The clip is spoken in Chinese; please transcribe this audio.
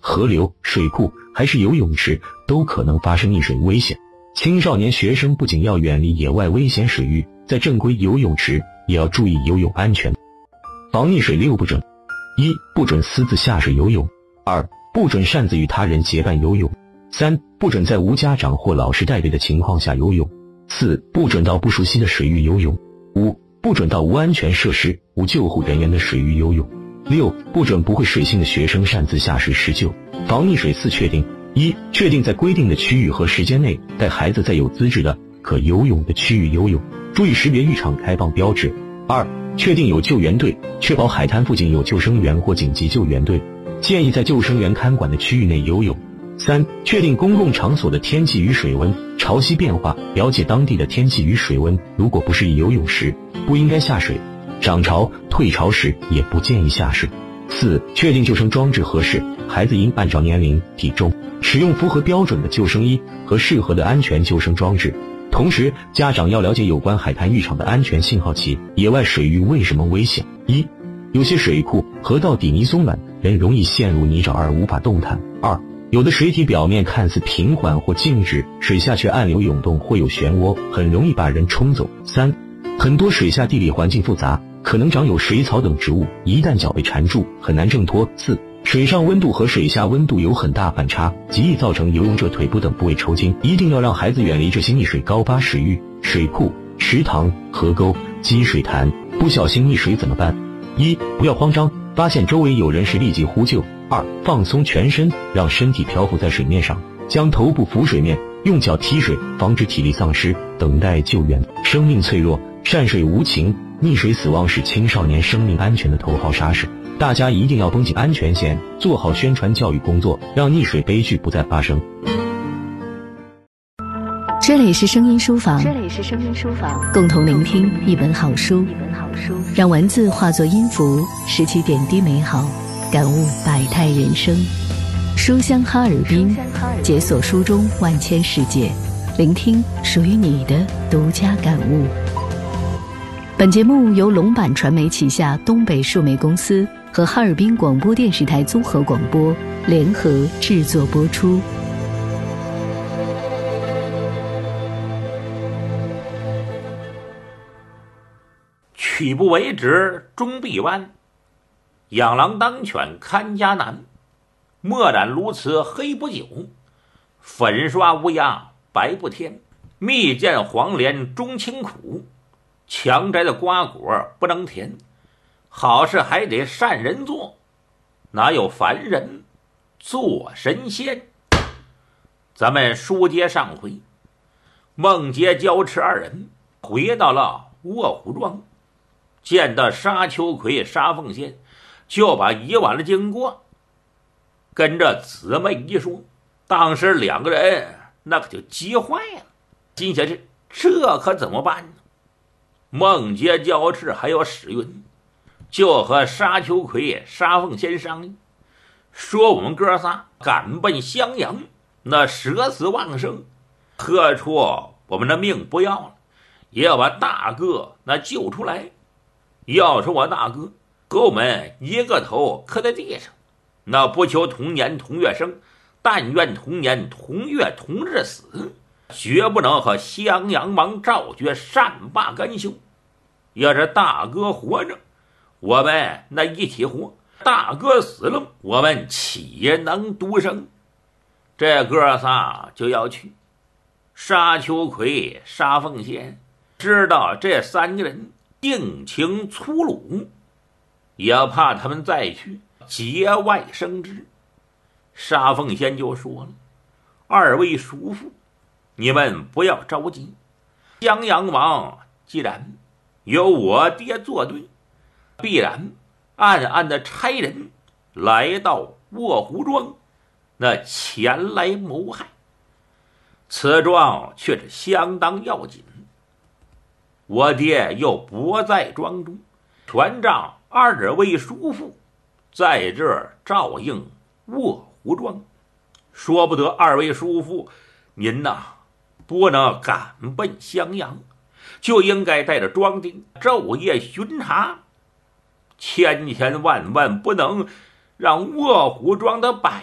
河流、水库还是游泳池，都可能发生溺水危险。青少年学生不仅要远离野外危险水域，在正规游泳池也要注意游泳安全。防溺水6不准： 1. 不准私自下水游泳； 2. 不准擅自与他人结伴游泳； 3. 不准在无家长或老师带队的情况下游泳； 4. 不准到不熟悉的水域游泳； 5. 不准到无安全设施、无救护人员的水域游泳； 6. 不准不会水性的学生擅自下水施救。防溺水4确定： 1. 确定在规定的区域和时间内带孩子在有资质的可游泳的区域游泳，注意识别浴场开放标志。2. 确定有救援队，确保海滩附近有救生员或紧急救援队，建议在救生员看管的区域内游泳。3. 确定公共场所的天气与水温，潮汐变化，了解当地的天气与水温，如果不适宜游泳时，不应该下水，涨潮、退潮时也不建议下水。4. 确定救生装置合适，孩子应按照年龄、体重，使用符合标准的救生衣和适合的安全救生装置。同时，家长要了解有关海滩浴场的安全信号器。野外水域为什么危险？1. 有些水库、河道底泥松软，人容易陷入泥沼而无法动弹。2. 有的水体表面看似平缓或静止，水下却暗流涌动或有漩涡，很容易把人冲走。3. 很多水下地理环境复杂，可能长有水草等植物，一旦脚被缠住，很难挣脱。4. 水上温度和水下温度有很大反差，极易造成游泳者腿部等部位抽筋。一定要让孩子远离这些溺水高发水域、水库、池塘、河沟、积水潭。不小心溺水怎么办？1. 不要慌张，发现周围有人时立即呼救。2. 放松全身，让身体漂浮在水面上，将头部浮水面，用脚踢水，防止体力丧失，等待救援。生命脆弱，善水无情，溺水死亡是青少年生命安全的头号杀手。大家一定要绷紧安全线，做好宣传教育工作，让溺水悲剧不再发生。 这里是声音书房，共同聆听一本好书，让文字化作音符，拾起点滴美好，感悟百态人生。书香哈尔滨，解锁书中万千世界，聆听属于你的独家感悟。本节目由龙版传媒旗下东北数媒公司和哈尔滨广播电视台综合广播联合制作播出。 曲不为直终必弯，养狼当犬看家难。墨染鸬鹚黑不久，粉刷乌鸦白不添。蜜饯黄连终清苦，强摘的瓜果不能甜。好事还得善人做，哪有凡人做神仙？咱们书接上回，孟杰、焦赤二人回到了卧虎庄，见到沙秋葵、沙凤仙，就把以往的经过跟着姊妹一说。当时两个人那可就急坏了，心想这可怎么办呢？孟杰、焦赤还有史云就和沙秋葵、沙凤仙商议，说我们哥仨赶奔襄阳，那舍死忘生，何出我们的命不要了，也要把大哥那救出来。要是我大哥和我们一个头磕在地上，那不求同年同月生，但愿同年同月同日死，绝不能和襄阳王赵觉善罢甘休。要是大哥活着，我们那一起活；大哥死了，我们岂能独生？这哥仨就要去。沙秋葵、沙凤仙知道这三个人性情粗鲁，也怕他们再去节外生枝。沙凤仙就说了：二位叔父，你们不要着急，襄阳王既然有我爹作对，必然暗暗的差人来到卧虎庄，那前来谋害。此庄却是相当要紧，我爹又不在庄中，全仗二位叔父在这儿照应卧虎庄。说不得二位叔父您呐不能赶奔襄阳，就应该带着庄丁昼夜巡查，千万不能让卧虎庄的百